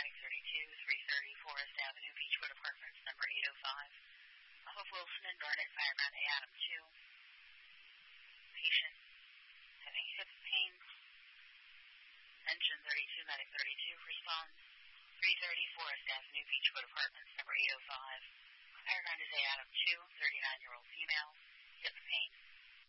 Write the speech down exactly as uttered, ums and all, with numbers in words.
Medic thirty-two, three thirty Forest Avenue, Beechwood Apartments, number eight oh five. Hope Wilson and Barnett, Fireground A, Adam two. Patient having hip pain. Engine thirty-two, Medic thirty-two, responds. three thirty Forest Avenue, Beechwood Apartments, number eight oh five. Fireground is A, Adam two, thirty-nine-year-old female, hip pain.